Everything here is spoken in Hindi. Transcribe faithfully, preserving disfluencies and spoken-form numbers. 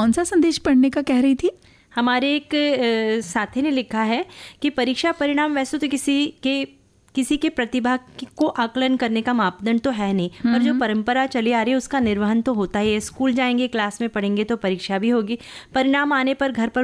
कौन सा संदेश पढ़ने का कह रही थी? हमारे एक अ, साथी ने लिखा है कि परीक्षा परिणाम वैसे तो किसी के किसी के प्रतिभा को आकलन करने का मापदंड तो है नहीं, पर जो परंपरा चली आ रही है उसका निर्वहन तो होता ही है। स्कूल जाएंगे, क्लास में पढ़ेंगे तो परीक्षा भी होगी, परिणाम आने पर घर पर